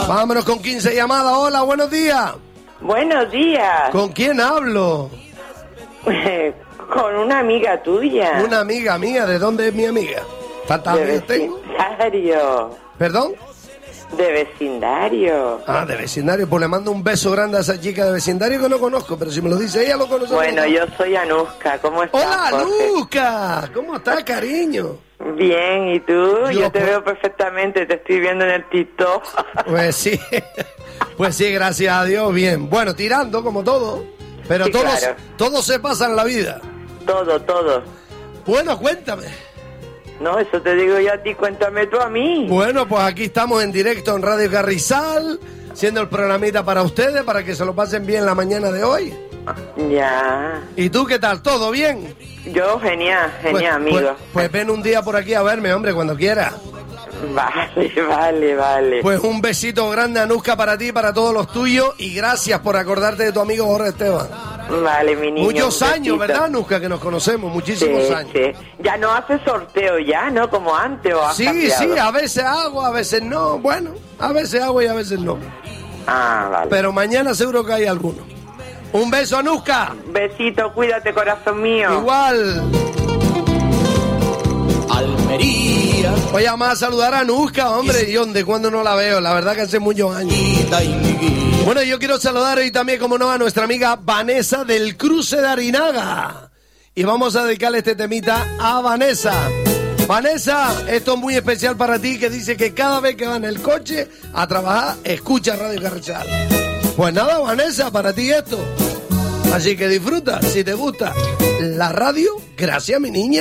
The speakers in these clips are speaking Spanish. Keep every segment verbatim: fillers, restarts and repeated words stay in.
Vámonos con quince llamadas. Hola, buenos días. Buenos días. ¿Con quién hablo? Con una amiga tuya. Una amiga mía. ¿De dónde es mi amiga? ¿Tantas de amigas tengo? vecindario. ¿Perdón? De vecindario. Ah, de vecindario. Pues le mando un beso grande a esa chica de vecindario que no conozco, pero si me lo dice ella, lo conozco. Bueno, yo soy Anuska. ¿Cómo estás, ¡Hola, Jorge? Anuska! ¿Cómo estás, cariño? Bien, ¿y tú? Yo, Yo, te pues... veo perfectamente, te estoy viendo en el TikTok. Pues sí, pues sí, gracias a Dios, bien. Bueno, tirando como todo, pero Sí, todo, claro. todo se pasa en la vida. Todo, todo. Bueno, cuéntame. No, eso te digo yo a ti, cuéntame tú a mí. Bueno, pues aquí estamos en directo en Radio Carrizal, siendo el programita para ustedes, para que se lo pasen bien la mañana de hoy. Ya. ¿Y tú qué tal? ¿Todo bien? Yo, genial, Pues, genial, amigo. Pues, pues ven un día por aquí a verme, hombre, cuando quieras. Vale, vale, vale. Pues un besito grande, Anuska, para ti, para todos los tuyos, y gracias por acordarte de tu amigo Jorge Esteban. Vale, mi niño. Muchos un años, besito. ¿verdad, Anuska? Que nos conocemos, muchísimos Sí, años. sí. Ya no hace sorteo ya, ¿no? Como antes, ¿o has Sí, cambiado? sí, a veces hago, a veces no. Bueno, a veces hago y a veces no. Ah, vale. Pero mañana seguro que hay alguno. Un beso, Anuska. Besito, cuídate, corazón mío. Igual. Almería. Voy a más a saludar a Anuska, hombre. ¿Y dónde? Cuando no la veo. La verdad que hace muchos años. Bueno, yo quiero saludar hoy también, como no, a nuestra amiga Vanessa del Cruce de Arinaga. Y vamos a dedicarle este temita a Vanessa. Vanessa, esto es muy especial para ti, que dice que cada vez que va en el coche a trabajar, escucha Radio Carrizal. Pues nada, Vanessa, para ti esto. Así que disfruta, si te gusta la radio, gracias, mi niña.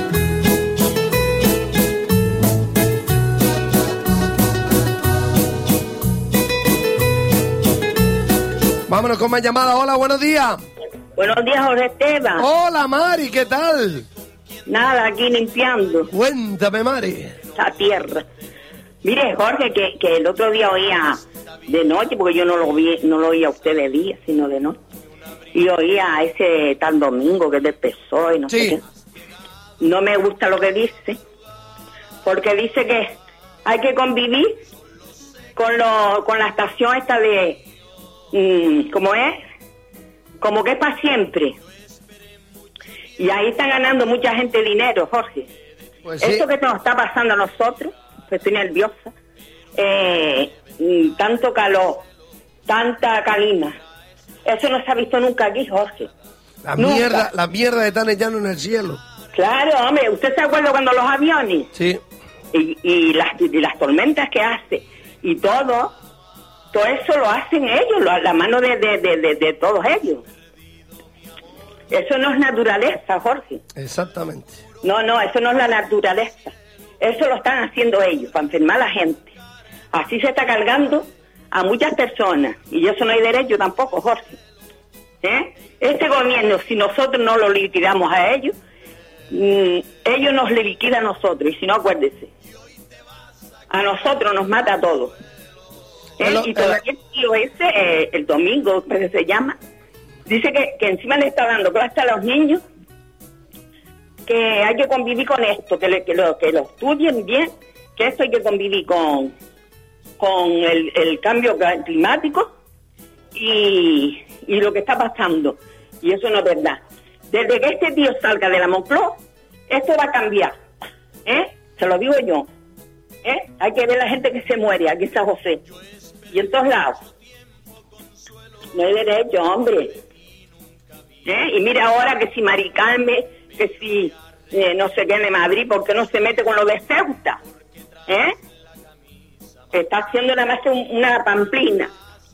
Vámonos con más llamadas. Hola, buenos días. Buenos días, Jorge Esteban. Hola, Mari, ¿qué tal? Nada, aquí limpiando Cuéntame, Mari. la tierra. Mire, Jorge, que, que el otro día oía de noche, porque yo no lo vi, no lo oía a usted de día, sino de noche. Y oía a ese tal Domingo que es del P S O E y no Sí. sé qué. No me gusta lo que dice, porque dice que hay que convivir con lo, con la estación esta de, mm, ¿cómo es? Como que es para siempre. Y ahí está ganando mucha gente dinero, Jorge. Pues sí. Esto que nos está pasando a nosotros, que estoy nerviosa, eh, mm, tanto calor, tanta calima, eso no se ha visto nunca aquí, Jorge. La Nunca. mierda, la mierda de estar echando en el cielo. Claro, hombre, ¿usted se acuerda cuando los aviones Sí. y, y, las, y las tormentas que hace y todo, todo eso lo hacen ellos, lo- la mano de, de, de, de, de todos ellos? Eso no es naturaleza, Jorge. Exactamente. No, no, eso no es la naturaleza. Eso lo están haciendo ellos, para enfermar a la gente. Así se está cargando a muchas personas. Y eso no hay derecho tampoco, Jorge. ¿Eh? Este gobierno, si nosotros no lo liquidamos a ellos, mm, ellos nos le liquidan a nosotros. Y si no, acuérdese, a nosotros nos mata a todos. ¿Eh? El- Y todavía el tío ese, eh, el Domingo, que se llama, dice que, que encima le está dando clase a los niños, que hay que convivir con esto, que, le- que, lo, que lo estudien bien, que esto hay que convivir con, con el, el cambio ca- climático y, y lo que está pasando. Y eso no es verdad. Desde que este tío salga de la Moncloa, esto va a cambiar. ¿Eh? Se lo digo yo. ¿Eh? Hay que ver la gente que se muere aquí en San José. Y en todos lados. No hay derecho, hombre. ¿Eh? Y mira ahora que si Mari Carmen, que si eh, no sé qué de Madrid, ¿por qué no se mete con lo de Ceuta? ¿Eh? Está haciendo nada más que un- una pamplina.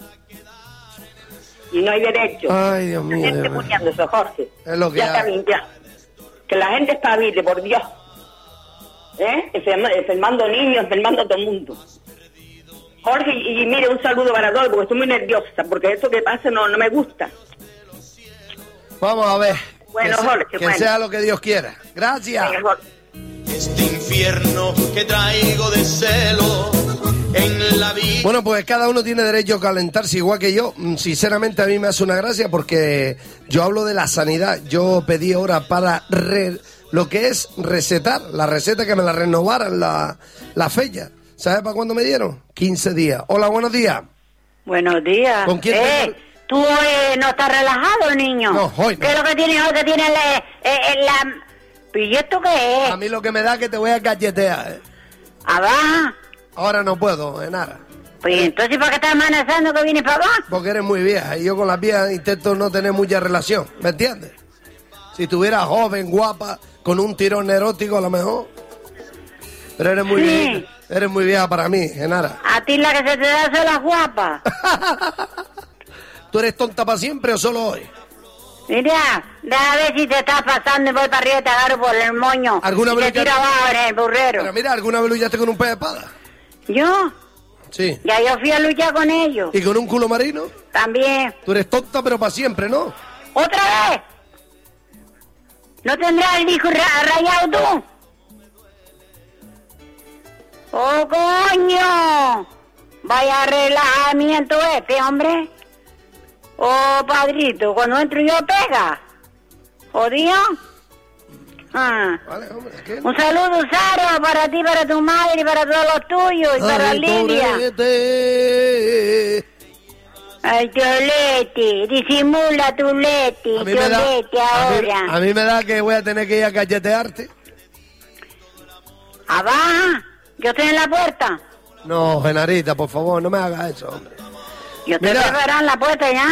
Y no hay derecho. Ay, Dios La mío, gente Dios mío. muriéndose, Jorge. Es lo que ya está hay. bien, ya. Que la gente espabile, por Dios. ¿Eh? Enferma- enfermando niños, enfermando a todo el mundo. Jorge, y, y mire, un saludo para todos, porque estoy muy nerviosa, porque esto que pasa no, no me gusta. Vamos a ver. Bueno, que se- Jorge, que bueno. sea lo que Dios quiera. Gracias. Venga, Jorge. Este infierno que traigo de celo en la vida. Bueno, pues cada uno tiene derecho a calentarse igual que yo. Mm, Sinceramente a mí me hace una gracia porque yo hablo de la sanidad. Yo pedí ahora para re- lo que es recetar, la receta que me la renovaran la, la fecha. ¿Sabes para cuándo me dieron? quince días. Hola, buenos días. Buenos días. ¿Con quién eh, te... ¿Tú eh, no estás relajado, niño? No, hoy no. ¿Qué es lo que tienes hoy? Que tienes la... Eh, la... ¿Y esto qué es? A mí lo que me da es que te voy a galletear. ¿eh? ¿Abajo? Ahora no puedo, en nada. Pues entonces, ¿para qué estás amenazando que vienes para abajo? Porque eres muy vieja y yo con las viejas intento no tener mucha relación, ¿me entiendes? Si estuviera joven, guapa, con un tirón erótico a lo mejor. Pero eres muy Sí. vieja, eres muy vieja para mí, Genara. A ti la que se te da son las guapas. ¿Tú eres tonta para siempre o solo hoy? Mira, déjame ver si te estás pasando y voy para arriba y te agarro por el moño. ¿Alguna y vez te que- tiro abajo en el burrero. Pero mira, ¿alguna vez luchaste con un pez de espada? ¿Yo? Sí. Ya yo fui a luchar con ellos. ¿Y con un culo marino? También. Tú eres tonta pero para siempre, ¿no? ¿Otra vez? ¿No tendrás el disco ra- rayado tú? ¡Oh, coño! Vaya relajamiento este, hombre. Oh, padrito, cuando entro yo pega. ¿Jodido? Ah. Vale, hombre, ¿qué? Un saludo, Sara, para ti, para tu madre, para todos los tuyos y para Ay, Lidia. pobrete. Ay, Tolete, disimula tu leti, A mí, me da, Tolete, a, mí, ahora. a mí me da que voy a tener que ir a galletearte. Abajo, yo estoy en la puerta. No, Genarita, por favor, no me hagas eso, hombre. Yo estoy Mira. preparando la puerta ya.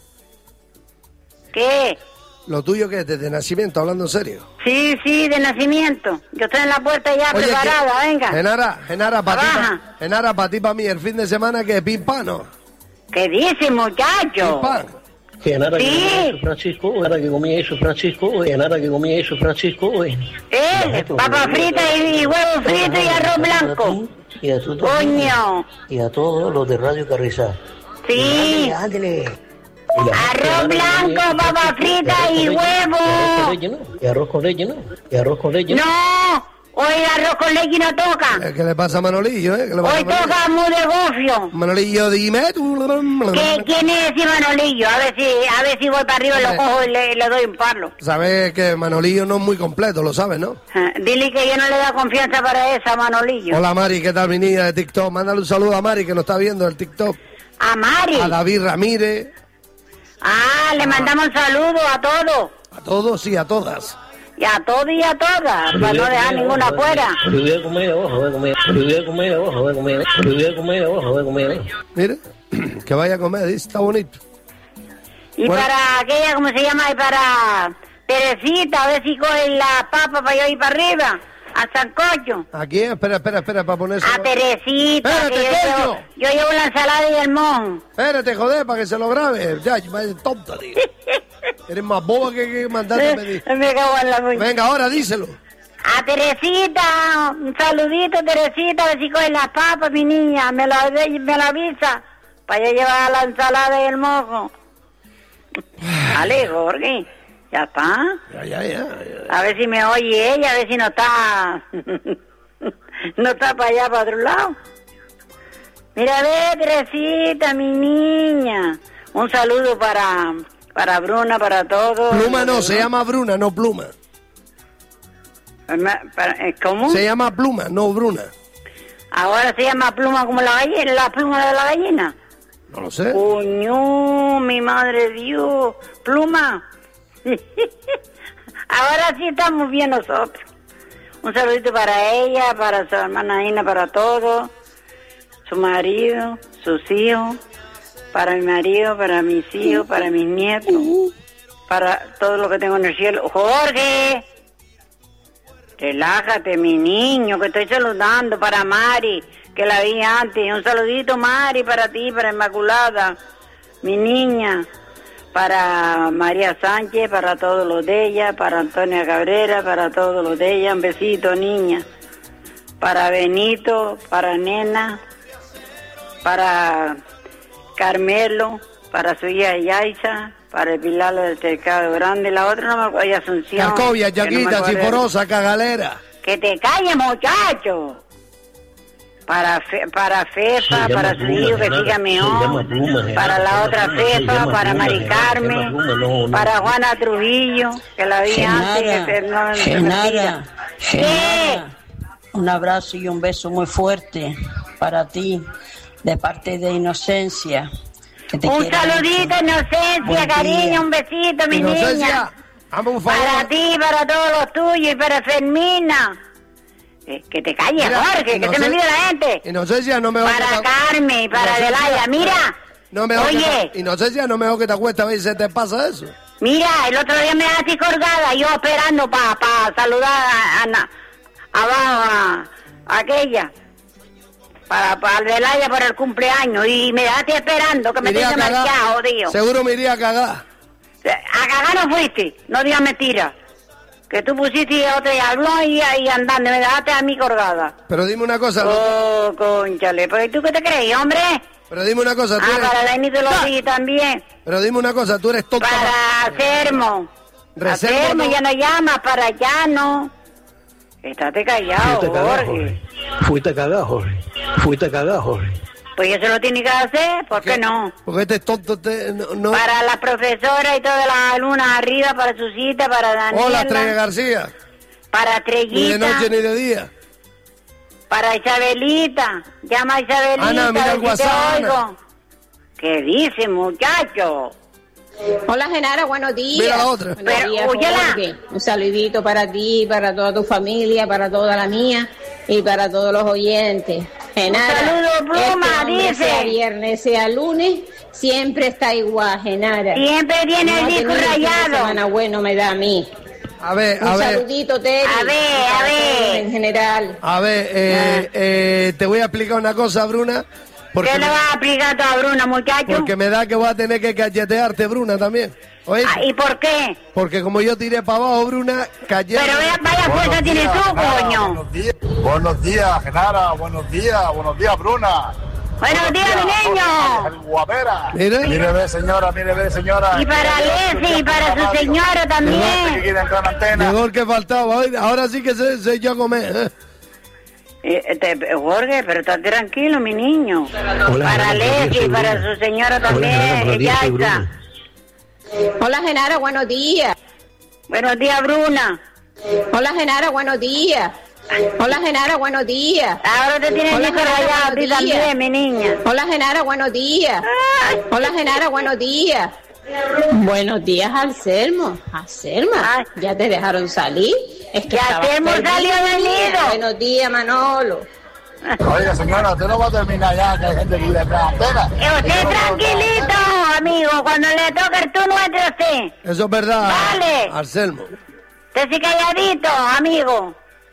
¿Qué? ¿Lo tuyo qué es? ¿Desde nacimiento, hablando en serio? Sí, sí, de nacimiento. Yo estoy en la puerta ya Oye, preparada, que- venga. Genara, Genara, para ti, Abaja. pa- Genara, para ti, para mí, el fin de semana que pim pam, ¿no? ¿Qué dice, muchacho? Pim pam. Genara que Sí. comía eso, Francisco, Genara que comía eso, Francisco, Genara que comía eso, Francisco. Eh, papa frita y, y huevo frito y arroz blanco. Y a, tu- Coño. y a todos los de Radio Carrizal. Sí. Ándale. Arroz blanco, papa frita y huevo. Y arroz con leche, ¿no? Y arroz con leche, ¿no? No, hoy arroz con leche no toca. Eh, ¿Qué le pasa a Manolillo, eh? ¿Qué le pasa Hoy a Manolillo? toca mu de gofio. Manolillo, dime tú. ¿Qué, ¿Quién es ese Manolillo? A ver si, a ver si voy para arriba y lo cojo y le, le doy un palo. Sabes que Manolillo no es muy completo, lo sabes, ¿no? Ah, Dile que yo no le da confianza para esa, Manolillo. Hola, Mari, ¿qué tal mi niña de TikTok? Mándale un saludo a Mari, que nos está viendo el TikTok. A Mari. A David Ramírez, Ah, le mandamos saludos a todos. a todos y a todas. Y a todos y a todas, para no dejar ninguna afuera. Pero voy a comer abajo, voy a comer. Pero voy a comer abajo, voy a comer. Pero voy a comer abajo, voy a comer. Mire, que vaya a comer, dice, está bonito. Y Bueno. para aquella, ¿cómo se llama? Y para Teresita, a ver si coge la papa para yo ir para arriba, a Sancocho. ¿A quién? Espera, espera, espera, para ponerse... A Teresita, Espérate, que yo llevo, coño. yo llevo la ensalada y el mon. Espérate, joder, para que se lo grabe. Ya, vaya tonta, tío. Eres más boba que, que mandarte a pedir. Me cago en la muñeca. Venga, ahora díselo. A Teresita, un saludito, Teresita, a ver si coge las papas, mi niña. Me la, me la avisa, para yo llevar la ensalada y el mojo. Vale, Jorge, ya está. Ya, ya, ya. ya. A ver si me oye ella, a ver si no está... no está para allá, para otro lado. Mira, ve, Teresita, mi niña. Un saludo para, para Bruna, para todos. Pluma no, se llama Bruna, no Pluma. ¿Cómo? Se llama Pluma, no Bruna. Ahora se llama pluma como la gallina, la pluma de la gallina. No lo sé. Coño, mi madre Dios, pluma. Ahora sí estamos bien nosotros. Un saludito para ella, para su hermana Ina, para todos, su marido, sus hijos, para mi marido, para mis hijos, para mis nietos, para todo lo que tengo en el cielo. Jorge, relájate, mi niño, que estoy saludando para Mari, que la vi antes. Un saludito, Mari, para ti, para Inmaculada, mi niña, para María Sánchez, para todos los de ella, para Antonia Cabrera, para todos los de ella. Un besito, niña. Para Benito, para Nena, para Carmelo, para su hija Yaisa, para el Pilar del Cercado Grande. La otra no me acuerdo, y Asunción. Jacobia, que no me Yaquita, acuerdo. Ciforosa, Cagalera. Que te calles, muchacho. Para fe, para Fefa, Se llama para su Pluma, hijo que Genara. siga Se mejor, llama Pluma, Genara. para la Se otra llama Pluma, se Fefa, llama para Pluma, Mari Genara. Se Carmen, llama Pluma, no, no. para Juana Trujillo, que la vi antes, que se- no, Genara, mentira. Genara, Un abrazo y un beso muy fuerte para ti, de parte de Inocencia. Que te Un saludito, mucho. Inocencia, Buen cariño, día. un besito, mi Inocencia, niña. hazme un favor. Para ti, para todos los tuyos y para Fermina. Eh, que te calles, Mira, Jorge, que se Inocen- me olvida la gente. Inocencia, no me hago Para que te- Carmen y para Inocencia, Adelaida, mira. No me hago que Oye, te- Inocencia, no me hago que te acuestes a ver si se te pasa eso. mira, el otro día me dejaste colgada, yo esperando para pa saludar a, a, Na- abajo a, a aquella. Para, para Adelaida por el cumpleaños. Y me dejaste esperando, que me Iría tiene a cagar. marchado, tío. Seguro me iría a cagar. A cagar no fuiste, no digas mentira. Que tú pusiste otra y habló y, y andando, me dejaste a mí colgada. Pero dime una cosa. Oh, conchale, pues ¿tú qué te crees, hombre? Pero dime una cosa. Tú Ah, eres, para la Enito lo vi también. pero dime una cosa. Tú eres tonta. Para Sermo. Reservo, Sermo ¿no? ya no llama, para allá no. Estate callado, Fuiste cagado, Jorge. Jorge. Fuiste cagado, Jorge. Fuiste cagado, Jorge. Pues eso lo tiene que hacer, ¿por qué no? Porque este tonto te, no, no- Para la profesora y todas las alumnas arriba, para su cita, para Daniela. Hola, Estrella García. Para Ni de Estrellita. noche ni de día. Para Isabelita, llama a Isabelita, Ana, mira a el ver si te WhatsApp, oigo. Ana. ¿Qué dice, muchacho? Hola Genara, buenos días. Mira la otra. Buenos Pero, días, óyela. Jorge. Un saludito para ti, para toda tu familia, para toda la mía y para todos los oyentes. Genara, saludo, Pluma, este hombre, dice. sea viernes, sea lunes, siempre está igual, Genara. Siempre tiene No el ha disco tenido un fin de rayado. semana bueno me da a mí. A ver, Un a ver. saludito, Teri. A ver, a para ver. todos en general. A ver, eh, eh, te voy a explicar una cosa, Bruna. Porque, ¿Qué le vas a aplicar tú a Bruna, muchacho? porque me da que voy a tener que cachetearte, Bruna, también. ¿Oye? Ah, ¿y por qué? Porque como yo tiré para abajo, Bruna, callé. Pero vaya, vaya fuerza tiene tú, coño. Buenos días, buenos días, Genara, buenos días, buenos días, Bruna. Buenos días, mi niño. El guapera. Mira. Mire, ve, señora, mire, ve, señora. Y para Leslie y para su señora Que también. quiere entrar en la antena. Llegó el que faltaba. Oye, ahora sí que sé, sé yo comer. ¿eh? Eh, este, Jorge, pero está tranquilo, mi niño. Hola, Para Genara, buenos días, Leslie y soy para Bruno. su señora Hola, Genara, también. buenos días, Ya soy está. Bruno. Hola Genara, buenos días. Buenos días, Bruna. Hola Genara, buenos días. Hola Genara, buenos días. Ahora te tienes el Hola, disco Genara, rayado a ti buenos días. también, mi niña. Hola Genara, buenos días. Hola Genara, buenos días. Buenos días, Anselmo. Anselmo, Ay. ¿ya te dejaron salir? Es que Ya estabas Anselmo perdido, salió del niña. nido. Buenos días, Manolo. Oiga, señora, usted no va a terminar ya, que hay gente que quiere entrar en la antena. Eh, Usted tranquilito, amigo. Cuando le toque el turno, entre usted. Eso es verdad, Vale. Anselmo. Usted sí calladito, amigo.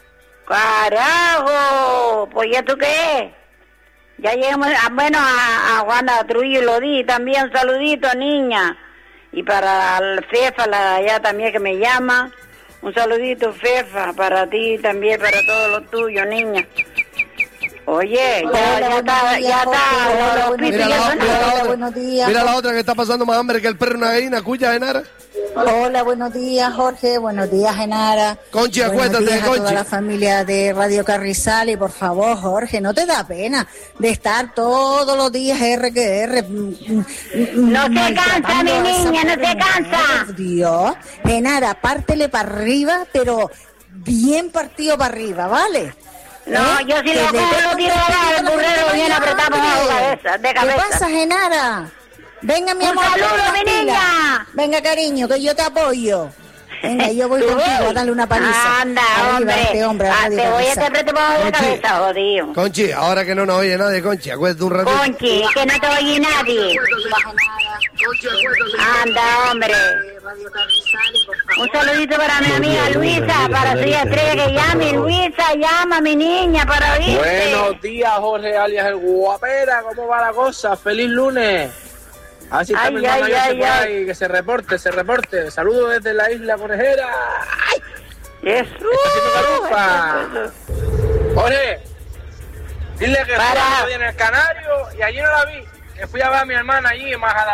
Carajo. Pues ya tú qué. Ya llegamos, a, bueno, a, a Juana Trujillo lo di también. Un saludito, niña. Y para el Fefa, la allá también que me llama. Un saludito, Fefa, para ti también, para todos los tuyos, niña. Oye, ya, Hola, ya buenos está, días, ya Jorge. está, Hola, los buenos pitos Mira ya la, son- mira la Hola, otra. buenos días. Mira la otra que está pasando más hambre que el perro en una gallina. ¿Escucha, Genara? Hola, buenos días, Jorge. Buenos días, Genara. Conchi, Buenos acuéstate, días a Conchi. toda la familia de Radio Carrizal. Y por favor, Jorge, no te da pena de estar todos los días R que R. No se cansa, mi niña, no se cansa. Dios. Genara, pártele para arriba, pero bien partido para arriba, ¿vale? No, ¿Eh? yo si Que lo le cojo, pego lo tiro un abajo, el poquito burrero con la bien apretado hombre. bajo cabeza, de ¿Qué cabeza. pasa, Genara? Venga, mi Un amor. saludo, ponte las mi pilas. niña. Venga, cariño, que yo te apoyo. Venga, yo voy contigo a darle una paliza. Anda, Arriba, hombre. este hombre, Ah, Radio te voy a Carrizal. te aprieto bajo la Conchi. cabeza, jodido. Conchi, ahora que no nos oye nadie, Conchi, acuérdate un ratito. Conchi, que no te oye nadie. Anda, hombre. Un saludito para mi amiga Luisa, para su hija Estrella que llame. Luisa, llama, mi niña, para oírte. Buenos días, Jorge alias el Guapera, ¿cómo va la cosa? ¡Feliz lunes! Así está Ay, mi hermano ay, José ay, por ay. ahí, que se reporte, se reporte. Saludos desde la isla Conejera. ¡Ay! Jesús. Está haciendo carufa. Jorge, dile que Para. fui en el Canario y allí no la vi. Que fui a ver a mi hermana allí en Majada.